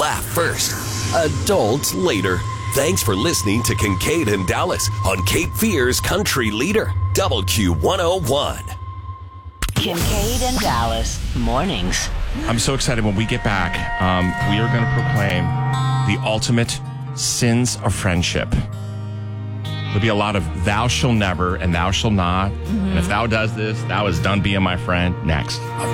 laugh first, adult later. Thanks for listening to Kincaid and Dallas on Cape Fear's Country Leader, WQ101. Kincaid and Dallas mornings. I'm so excited when we get back. We are going to proclaim the ultimate sins of friendship. There'll be a lot of thou shall never and thou shall not. And if thou does this, thou is done being my friend. Next.